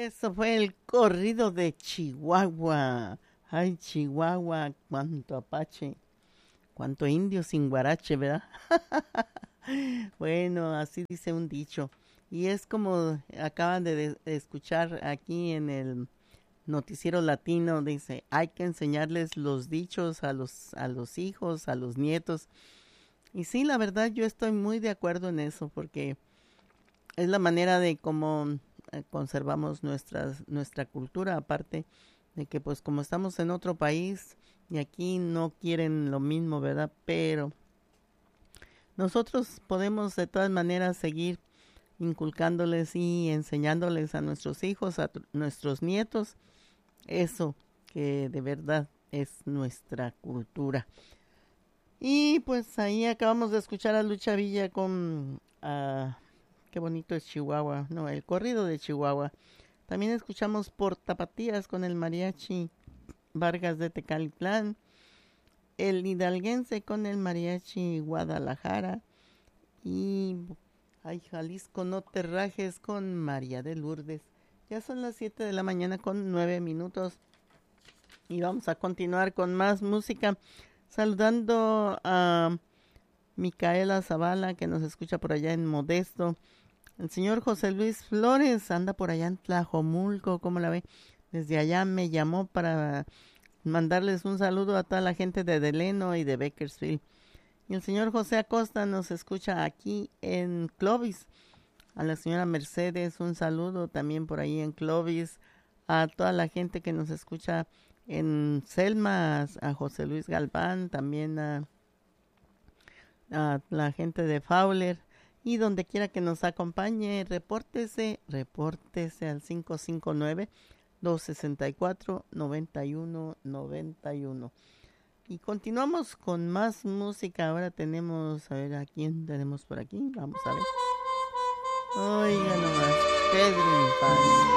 Eso fue el corrido de Chihuahua. Ay, Chihuahua, cuánto apache, cuánto indio sin guarache, ¿verdad? Bueno, así dice un dicho. Y es como acaban de escuchar aquí en el noticiero latino, dice, hay que enseñarles los dichos a los hijos, a los nietos. Y sí, la verdad yo estoy muy de acuerdo en eso, porque es la manera de cómo conservamos nuestra cultura, aparte de que pues como estamos en otro país y aquí no quieren lo mismo, ¿verdad? Pero nosotros podemos de todas maneras seguir inculcándoles y enseñándoles a nuestros hijos, a nuestros nietos, eso que de verdad es nuestra cultura. Y pues ahí acabamos de escuchar a Lucha Villa con qué bonito es Chihuahua, no, el corrido de Chihuahua. También escuchamos por Tapatías con el mariachi Vargas de Tecalitlán, el hidalguense con el mariachi Guadalajara y ay, Jalisco no te rajes con María de Lourdes. Ya son las 7 de la mañana con 9 minutos y vamos a continuar con más música, saludando a Micaela Zavala que nos escucha por allá en Modesto. El señor José Luis Flores anda por allá en Tlajomulco, ¿cómo la ve? Desde allá me llamó para mandarles un saludo a toda la gente de Deleno y de Bakersfield. Y el señor José Acosta nos escucha aquí en Clovis. A la señora Mercedes un saludo también por ahí en Clovis. A toda la gente que nos escucha en Selma, a José Luis Galván, también a la gente de Fowler. Y donde quiera que nos acompañe, repórtese al 559-264-9191. Y continuamos con más música. Ahora tenemos, a ver, ¿a quién tenemos por aquí? Vamos a ver. Oiga nomás, Pedro Infante.